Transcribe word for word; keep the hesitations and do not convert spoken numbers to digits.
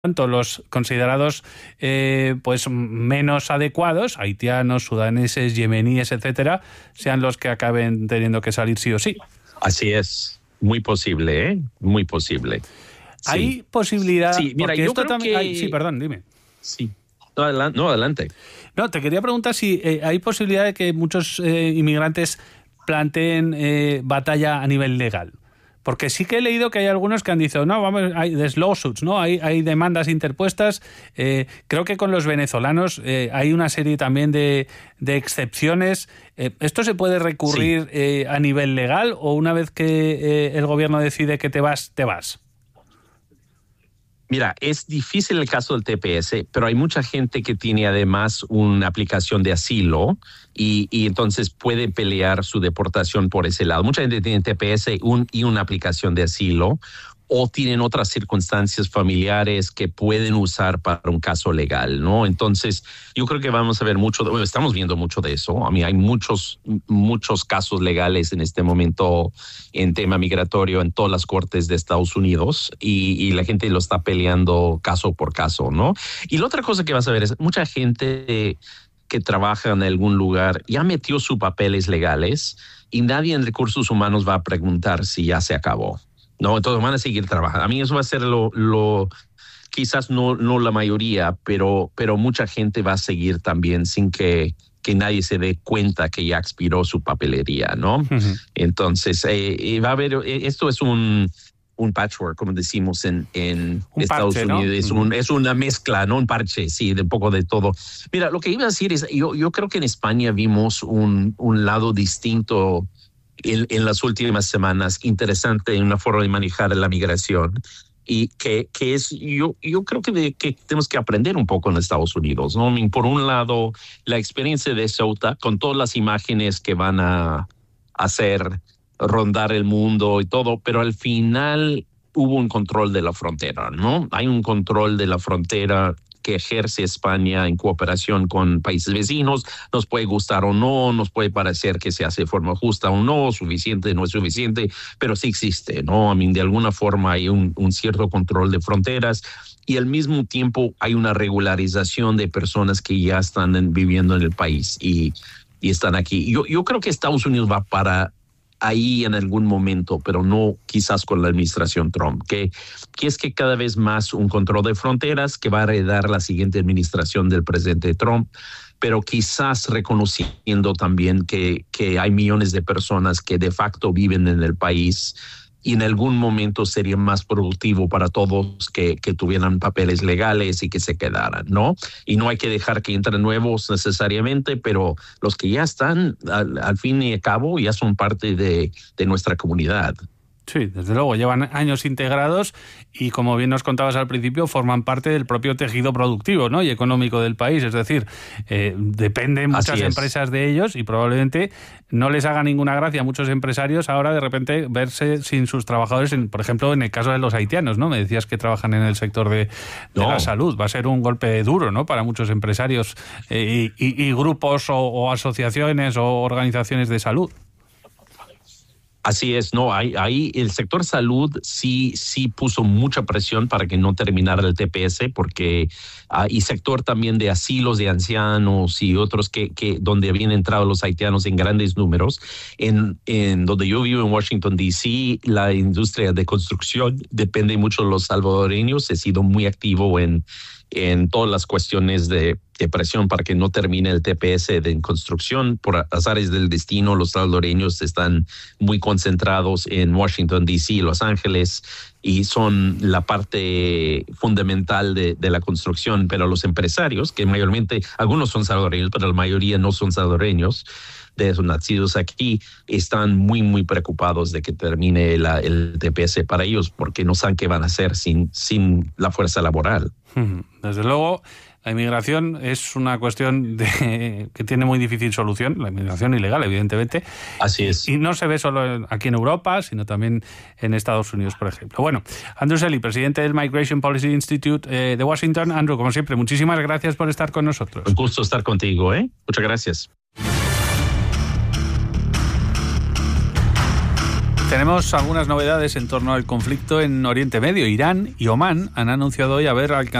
tanto los considerados eh, pues menos adecuados, haitianos, sudaneses, yemeníes, etcétera, sean los que acaben teniendo que salir sí o sí. Así es, muy posible, ¿eh? Muy posible. ¿Hay sí. posibilidad? Sí, mira, yo esto creo también... que... Ay, sí, perdón, dime. Sí. No, adelante. No, adelante. no te quería preguntar si eh, hay posibilidad de que muchos eh, inmigrantes planteen eh, batalla a nivel legal. Porque sí que he leído que hay algunos que han dicho, no, vamos, hay there's lawsuits, ¿no? Hay, hay demandas interpuestas. Eh, creo que con los venezolanos eh, hay una serie también de, de excepciones. Eh, ¿Esto se puede recurrir sí. eh, a nivel legal o una vez que eh, el gobierno decide que te vas, te vas? Mira, es difícil el caso del T P S, pero hay mucha gente que tiene además una aplicación de asilo y, y entonces puede pelear su deportación por ese lado. Mucha gente tiene T P S un, y una aplicación de asilo o tienen otras circunstancias familiares que pueden usar para un caso legal, ¿no? Entonces, yo creo que vamos a ver mucho, de, bueno, estamos viendo mucho de eso. A mí hay muchos, muchos casos legales en este momento en tema migratorio en todas las cortes de Estados Unidos y, y la gente lo está peleando caso por caso, ¿no? Y la otra cosa que vas a ver es mucha gente que trabaja en algún lugar ya metió sus papeles legales y nadie en recursos humanos va a preguntar si ya se acabó. No, entonces van a seguir trabajando. A mí eso va a ser lo, lo quizás no, no la mayoría, pero, pero mucha gente va a seguir también sin que, que nadie se dé cuenta que ya expiró su papelería, ¿no? Uh-huh. Entonces, eh, va a haber, esto es un, un patchwork, como decimos en, en Estados parche, Unidos. ¿no? Es, un, es una mezcla, ¿no? Un parche, sí, de un poco de todo. Mira, lo que iba a decir es, yo, yo creo que en España vimos un, un lado distinto En, en las últimas semanas, interesante en una forma de manejar la migración y que, que es, yo, yo creo que, de, que tenemos que aprender un poco en Estados Unidos, ¿no? Por un lado, la experiencia de Ceuta, con todas las imágenes que van a hacer rondar el mundo y todo, pero al final hubo un control de la frontera, ¿no? Hay un control de la frontera que ejerce España en cooperación con países vecinos. Nos puede gustar o no, nos puede parecer que se hace de forma justa o no, suficiente, no es suficiente, pero sí existe, ¿no? I mean, de alguna forma hay un, un cierto control de fronteras y al mismo tiempo hay una regularización de personas que ya están en, viviendo en el país y, y están aquí. Yo, yo creo que Estados Unidos va para ahí en algún momento, pero no quizás con la administración Trump, que, que es que cada vez más un control de fronteras que va a heredar la siguiente administración del presidente Trump, pero quizás reconociendo también que, que hay millones de personas que de facto viven en el país y en algún momento sería más productivo para todos que, que tuvieran papeles legales y que se quedaran, ¿no? Y no hay que dejar que entren nuevos necesariamente, pero los que ya están, al, al fin y al cabo, ya son parte de, de nuestra comunidad. Sí, desde luego, llevan años integrados y, como bien nos contabas al principio, forman parte del propio tejido productivo, ¿no? y económico del país. Es decir, eh, dependen muchas empresas de ellos y probablemente no les haga ninguna gracia a muchos empresarios ahora de repente verse sin sus trabajadores, en, por ejemplo, en el caso de los haitianos, ¿no? Me decías que trabajan en el sector de, de no. la salud. Va a ser un golpe duro, ¿no? Para muchos empresarios eh, y, y, y grupos o, o asociaciones o organizaciones de salud. Así es, no, ahí, ahí el sector salud sí, sí puso mucha presión para que no terminara el T P S, porque uh, y sector también de asilos de ancianos y otros que, que donde habían entrado los haitianos en grandes números. En, en donde yo vivo en Washington, D C, la industria de construcción depende mucho de los salvadoreños. He sido muy activo en, en todas las cuestiones de de presión para que no termine el T P S de construcción. Por azares del destino, los salvadoreños están muy concentrados en Washington, D C, Los Ángeles, y son la parte fundamental de, de la construcción, pero los empresarios, que mayormente, algunos son salvadoreños, pero la mayoría no son salvadoreños, de esos nacidos aquí, están muy, muy preocupados de que termine la, el T P S para ellos, porque no saben qué van a hacer sin, sin la fuerza laboral. Desde luego, la inmigración es una cuestión de, que tiene muy difícil solución, la inmigración ilegal, evidentemente. Así es. Y no se ve solo aquí en Europa, sino también en Estados Unidos, por ejemplo. Bueno, Andrew Szeli, presidente del Migration Policy Institute eh, de Washington. Andrew, como siempre, muchísimas gracias por estar con nosotros. Un gusto estar contigo, ¿eh? Muchas gracias. Tenemos algunas novedades en torno al conflicto en Oriente Medio. Irán y Omán han anunciado hoy haber alcanzado